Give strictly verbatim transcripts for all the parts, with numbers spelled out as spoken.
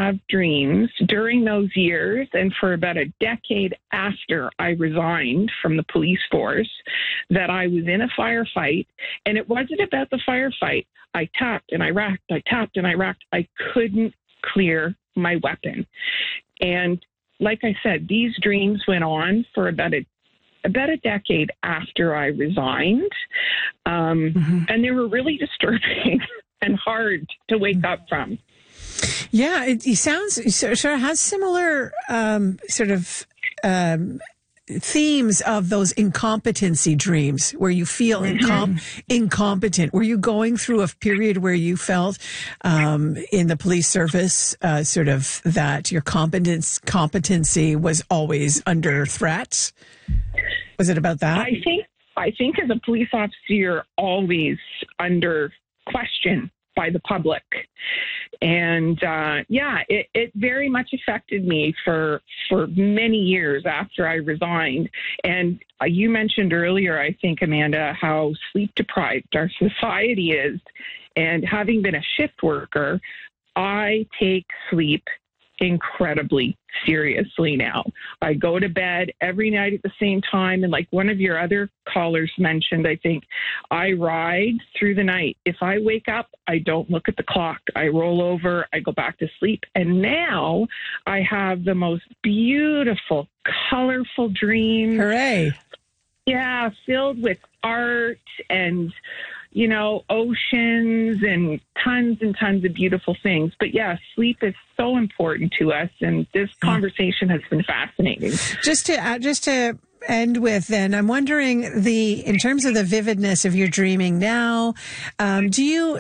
have dreams during those years and for about a decade after I resigned from the police force that I was in a firefight, and it wasn't about the firefight. I tapped and I racked, I tapped and I racked. I couldn't clear my weapon. And like I said, these dreams went on for about a about a decade after I resigned. Um, mm-hmm. And they were really disturbing and hard to wake up from. Yeah, it, it sounds, sort of has similar um, sort of um, themes of those incompetency dreams where you feel incom- incompetent. Were you going through a period where you felt um, in the police service uh, sort of that your competence competency was always under threat? Was it about that? I think I think as a police officer, you're always under question by the public. And uh, yeah, it, it very much affected me for for many years after I resigned. And uh, you mentioned earlier, I think, Amanda, how sleep deprived our society is. And having been a shift worker, I take sleep incredibly seriously now. I go to bed every night at the same time. And like one of your other callers mentioned, I think I ride through the night. If I wake up, I don't look at the clock. I roll over, I go back to sleep. And now I have the most beautiful, colorful dreams. Hooray. Yeah, filled with art and you know, oceans and tons and tons of beautiful things. But yeah, sleep is so important to us, and this conversation has been fascinating. Just to uh, just to end with, then, I'm wondering the in terms of the vividness of your dreaming now. Um, do you?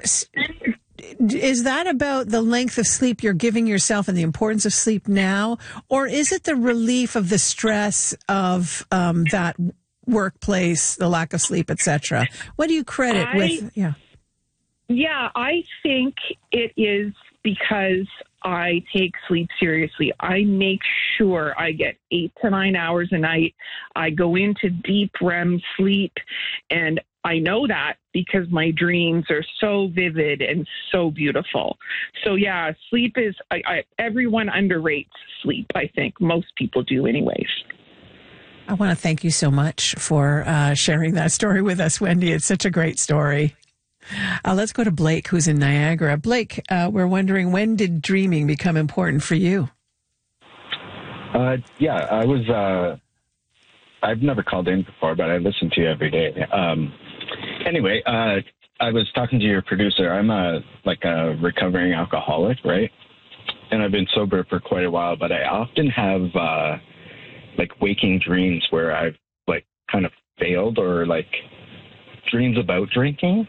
Is that about the length of sleep you're giving yourself and the importance of sleep now, or is it the relief of the stress of um, that workplace, the lack of sleep, et cetera? What do you credit I, with? Yeah. Yeah, I think it is because I take sleep seriously. I make sure I get eight to nine hours a night. I go into deep R E M sleep, and I know that because my dreams are so vivid and so beautiful. So yeah, sleep is, I, I, everyone underrates sleep, I think. Most people do anyways. I want to thank you so much for uh, sharing that story with us, Wendy. It's such a great story. Uh, let's go to Blake, who's in Niagara. Blake, uh, we're wondering, when did dreaming become important for you? Uh, yeah, I was, uh, I've never called in before, but I listen to you every day. Um, anyway, uh, I was talking to your producer. I'm a, like a recovering alcoholic, right? And I've been sober for quite a while, but I often have, uh, like waking dreams where I've like kind of failed, or like dreams about drinking.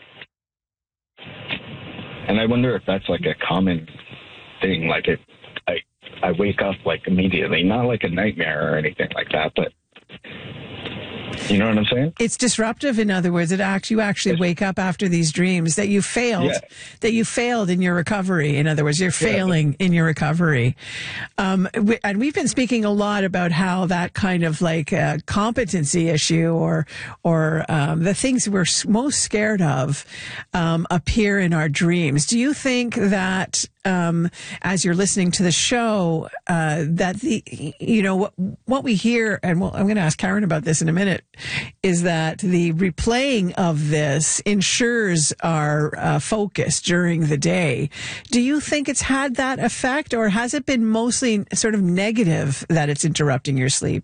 And I wonder if that's like a common thing. Like it, I, I wake up like immediately, not like a nightmare or anything like that, but you know what I'm saying? It's disruptive. In other words, it actually, you actually wake up after these dreams that you failed, yeah. that you failed in your recovery. In other words, you're failing yeah. in your recovery. Um, we, and we've been speaking a lot about how that kind of like uh, competency issue, or, or um, the things we're most scared of, um, appear in our dreams. Do you think that, um, as you're listening to the show, uh, that the, you know, what, what we hear, and well, I'm going to ask Karen about this in a minute, is that the replaying of this ensures our uh, focus during the day. Do you think it's had that effect, or has it been mostly sort of negative that it's interrupting your sleep?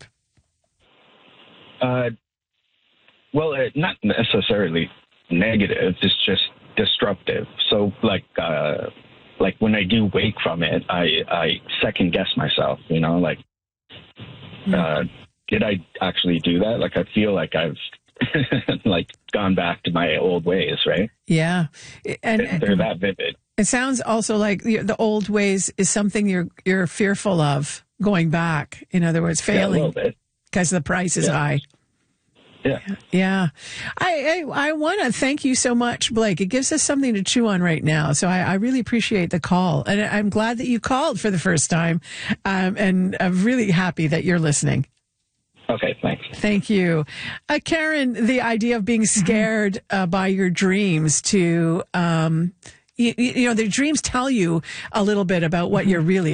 Uh, well, uh, not necessarily negative. It's just disruptive. So, like, uh, like when I do wake from it, I, I second guess myself, you know, like, uh, did I actually do that? Like, I feel like I've like gone back to my old ways, right? Yeah. And, and they're that vivid. It sounds also like the old ways is something you're, you're fearful of going back. In other words, failing. Yeah, a little bit. Because the price is yeah. high. Yeah. Yeah. I, I, I want to thank you so much, Blake. It gives us something to chew on right now. So I, I really appreciate the call. And I'm glad that you called for the first time. Um, and I'm really happy that you're listening. Okay, thanks. Thank you. Uh, Karen, the idea of being scared uh, by your dreams to, um, you, you know, the dreams tell you a little bit about what you're really